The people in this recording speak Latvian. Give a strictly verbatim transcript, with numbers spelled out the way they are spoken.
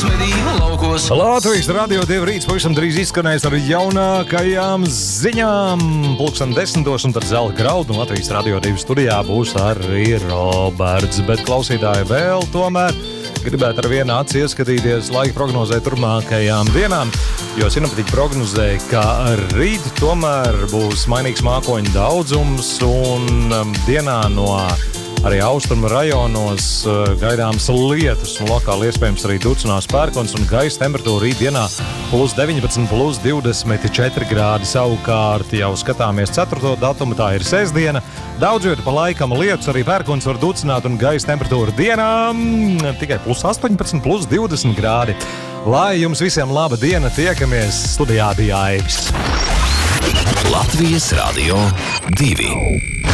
Latvijas medību laukos. Latvijas radio divi rīts pavisam drīz izskanēs ar jaunākajām ziņām. Pulksten desmitos un tad zelta graudu un Latvijas radio divi studijā būs arī Roberts. Bet klausītāji vēl tomēr gribētu ar vienu aci ieskatīties laika prognozē turpmākajām dienām, jo sinoptiķi prognozē, ka rīt tomēr būs mainīgs mākoņu daudzums un um, dienā no arī austrumu rajonos uh, gaidāms lietus un lokāli iespējams arī ducinās pērkons un gaisa temperatūra rīt dienā plus deviņpadsmit, plus divdesmit četri grādi. Savukārt jau skatāmies ceturto datumu, tā ir sestdiena. Daudz vieta pa laikam lietus, arī pērkons var ducināt un gaisa temperatūra dienā tikai plus astoņpadsmit, plus divdesmit grādi. Lai jums visiem laba diena, tiekamies studijā bija Aivis. Latvijas radio divi.